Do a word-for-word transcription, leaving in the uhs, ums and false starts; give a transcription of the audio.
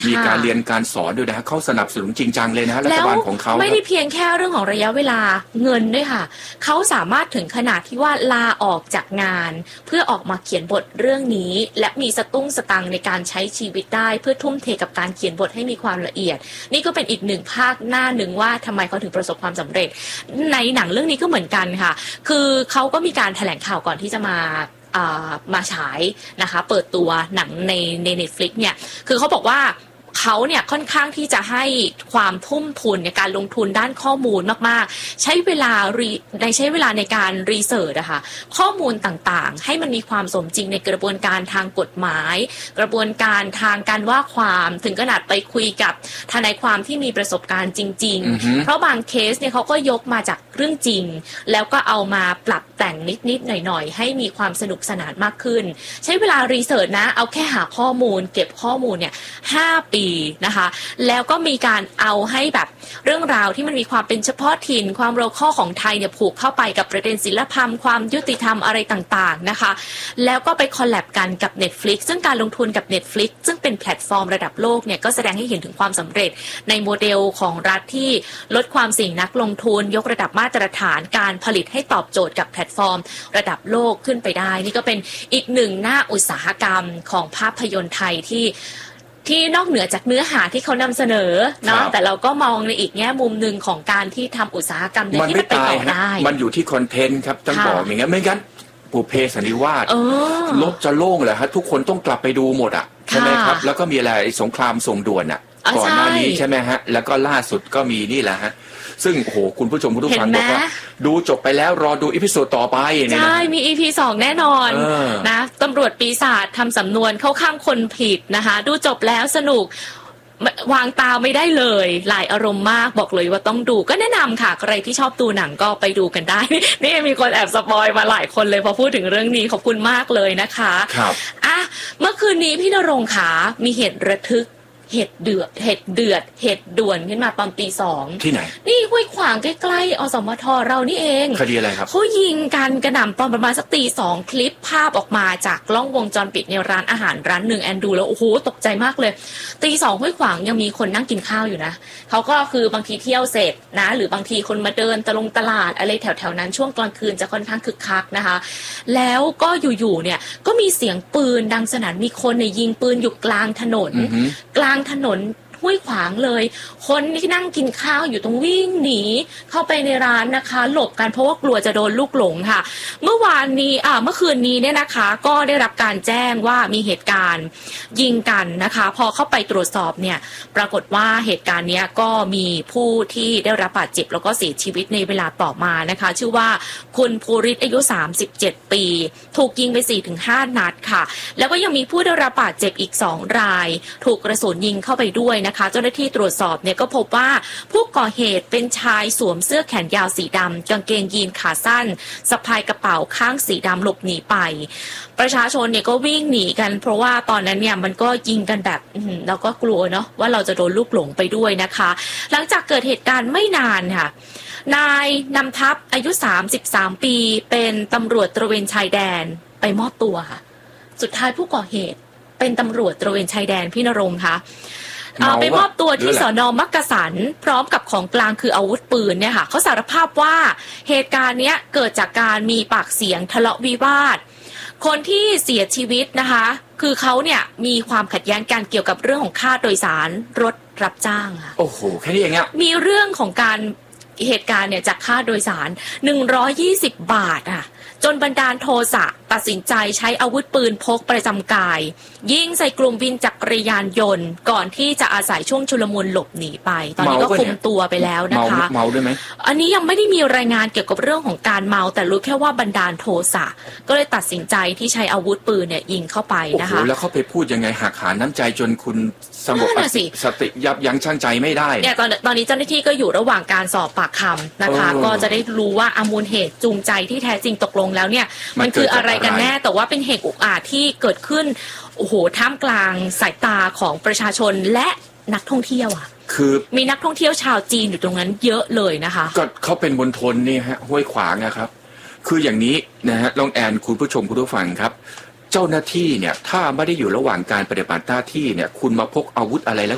มีการเรียนการสอนด้วยนะฮะเขาสนับสนุนจริงจังเลยนะฮะรัฐบาลของเขาไม่ได้เพียงแค่เรื่องของระยะเวลาเงินด้วยค่ะเขาสามารถถึงขนาดที่ว่าลาออกจากงานเพื่อออกมาเขียนบทเรื่องนี้และมีสตุ้งสตังในการใช้ชีวิตได้เพื่อทุ่มเทกับการเขียนบทให้มีความละเอียดนี่ก็เป็นอีกหนึ่งภาคหน้าหนึ่งว่าทำไมเขาถึงประสบความสำเร็จในหนังเรื่องนี้ก็เหมือนกันค่ะคือเขาก็มีการแถลงข่าวก่อนที่จะมามาฉายนะคะเปิดตัวหนังในใน Netflix เนี่ยคือเขาบอกว่าเขาเนี่ยค่อนข้างที่จะให้ความทุ่มทุนในการลงทุนด้านข้อมูลมากๆใช้เวลาในใช้เวลาในการรีเสิร์ชอะค่ะข้อมูลต่างๆให้มันมีความสมจริงในกระบวนการทางกฎหมายกระบวนการทางการว่าความถึงขนาดไปคุยกับทนายความที่มีประสบการณ์จริงๆ mm-hmm. เพราะบางเคสเนี่ยเขาก็ยกมาจากเรื่องจริงแล้วก็เอามาปรับแต่งนิดๆหน่อยๆให้มีความสนุกสนานมากขึ้นใช้เวลารีเสิร์ชนะเอาแค่หาข้อมูลเก็บข้อมูลเนี่ยห้าปีนะคะแล้วก็มีการเอาให้แบบเรื่องราวที่มันมีความเป็นเฉพาะถิ่นความโลคอลของไทยเนี่ยผูกเข้าไปกับประเด็นศิลปธรรมความยุติธรรมอะไรต่างๆนะคะแล้วก็ไปคอลแลบกันกับ Netflix ซึ่งการลงทุนกับ Netflix ซึ่งเป็นแพลตฟอร์มระดับโลกเนี่ยก็แสดงให้เห็นถึงความสำเร็จในโมเดลของรัฐที่ลดความเสี่ยงนักลงทุนยกระดับมาตรฐานการผลิตให้ตอบโจทย์กับแพลตฟอร์มระดับโลกขึ้นไปได้นี่ก็เป็นอีกหนึ่งหน้าอุตสาหกรรมของภาพยนตร์ไทยที่ที่นอกเหนือจากเนื้อหาที่เขานำเสนอเนาะแต่เราก็มองในอีกแง่มุมหนึ่งของการที่ทำอุตสาหกรรมที่มันไปต่อได้มันอยู่ที่คอนเทนต์ครับต้องบอกอย่างเงี้ยไม่งั้นปุเพสันนิวาสลบจะโล่งเลยฮะทุกคนต้องกลับไปดูหมดอ่ะใช่ไหมครับแล้วก็มีอะไรสงครามส่งด่วนอ่ะก่อนหน้านี้ใช่ไหมฮะแล้วก็ล่าสุดก็มีนี่แหละฮะซึ่งโอ้โหคุณผู้ชมผู้ฟังบอกว่าดูจบไปแล้วรอดูอีพิโซดต่อไปเนี่ยใช่มี อี พี สองแน่นอนนะตำรวจปีศาจทำสำนวนเข้าข้างคนผิดนะคะดูจบแล้วสนุกวางตาไม่ได้เลยหลายอารมณ์มากบอกเลยว่าต้องดูก็แนะนำค่ะใครที่ชอบดูหนังก็ไปดูกันได้นี่มีคนแอบสปอยมาหลายคนเลยพอพูดถึงเรื่องนี้ขอบคุณมากเลยนะคะครับอ่ะเมื่อคืนนี้พี่ณรงค์ขามีเหตุระทึกเหตุเดือดเหตุเดือดเหตุด่วนขึ้นมาตอนตีสองที่ไหนนี่ห้วยขวางใกล้ๆอสมทเรานี่เองคดีอะไรครับเขายิงกันกระหน่ำตอนประมาณสักตีสองคลิปภาพออกมาจากกล้องวงจรปิดในร้านอาหารร้านหนึ่งแอนดูแล้วโอ้โหตกใจมากเลยตีสองห้วยขวางยังมีคนนั่งกินข้าวอยู่นะเขาก็คือบางทีเที่ยวเสร็จนะหรือบางทีคนมาเดินตะลงตลาดอะไรแถวๆนั้นช่วงกลางคืนจะค่อนข้างคึกคักนะคะแล้วก็อยู่ๆเนี่ยก็มีเสียงปืนดังสนั่นมีคนเนี่ยยิงปืนอยู่กลางถนนกลางถนนห้วยขวางเลยคนที่นั่งกินข้าวอยู่ตรงวิ่งหนีเข้าไปในร้านนะคะหลบกันเพราะว่ากลัวจะโดนลูกหลงค่ะเมื่อวานนี้อ่าเมื่อคืนนี้เนี่ยนะคะก็ได้รับการแจ้งว่ามีเหตุการณ์ยิงกันนะคะพอเข้าไปตรวจสอบเนี่ยปรากฏว่าเหตุการณ์นี้ก็มีผู้ที่ได้รับบาดเจ็บแล้วก็เสียชีวิตในเวลาต่อมานะคะชื่อว่าคุณภูริศอายุสามสิบเจ็ดปีถูกยิงไป สี่ถึงห้า นัดค่ะแล้วก็ยังมีผู้ได้รับบาดเจ็บอีกสองรายถูกกระสุนยิงเข้าไปด้วยเจ้าหน้าที่ตรวจสอบเนี่ยก็พบว่าผู้ก่อเหตุเป็นชายสวมเสื้อแขนยาวสีดำกางเกงยีนขาสั้นสะพายกระเป๋าข้างสีดำหลบหนีไปประชาชนเนี่ยก็วิ่งหนีกันเพราะว่าตอนนั้นเนี่ยมันก็ยิงกันแบบเราก็กลัวเนาะว่าเราจะโดนลูกหลงไปด้วยนะคะหลังจากเกิดเหตุการณ์ไม่นานค่ะนายนำทัพอายุสามสิบสามปีเป็นตำรวจตระเวนชายแดนไปมอบตัวค่ะสุดท้ายผู้ก่อเหตุเป็นตำรวจตระเวนชายแดนพี่ณรงค์คะเอาไปมอบตัวที่สน.มักกะสันพร้อมกับของกลางคืออาวุธปืนเนี่ยค่ะเขาสารภาพว่าเหตุการณ์เนี้ยเกิดจากการมีปากเสียงทะเลาะวิวาทคนที่เสียชีวิตนะคะคือเขาเนี่ยมีความขัดแย้งกันเกี่ยวกับเรื่องของค่าโดยสารรถรับจ้างค่ะโอ้โหแค่นี้เองอ่ะมีเรื่องของการเหตุการณ์เนี่ยจากค่าโดยสารหนึ่งร้อยยี่สิบบาทอ่ะจนบันดาลโทสะตัดสินใจใช้อาวุธปืนพกประจำกายยิงใส่กลุ่มวินจักรยานยนต์ก่อนที่จะอาศัยช่วงชุลมุนหลบหนีไปตอนนี้ก็คุมตัวไปแล้วนะคะเมาด้วยไหมอันนี้ยังไม่ได้มีรายงานเกี่ยวกับเรื่องของการเมาแต่รู้แค่ว่าบันดาลโทสะก็เลยตัดสินใจที่ใช้อาวุธปืนเนี่ยยิงเข้าไปนะคะโอ้โหแล้วเขาไปพูดยังไงหักหาน้ำใจจนคุณสงบสติยับยั้งชั่งใจไม่ได้เนี่ยตอนตอนนี้เจ้าหน้าที่ก็อยู่ระหว่างการสอบปากคำนะคะก็จะได้รู้ว่ามูลเหตุจูงใจที่แท้จริงตกลงแล้วเนี่ยมันคืออะไรกันแน่แต่ว่าเป็นเหตุอุกอาจที่เกิดขึ้นโอ้โหท่ามกลางสายตาของประชาชนและนักท่องเที่ยวอ่ะคือมีนักท่องเที่ยวชาวจีนอยู่ตรงนั้นเยอะเลยนะคะก็เขาเป็นมณฑลนี่ฮะห้วยขวางนะครับคืออย่างนี้นะฮะลองแอนคุณผู้ชมคุณผู้ฟังครับเจ้าหน้าที่เนี่ยถ้าไม่ได้อยู่ระหว่างการปฏิบัติหน้าที่เนี่ยคุณมาพกอาวุธอะไรลัก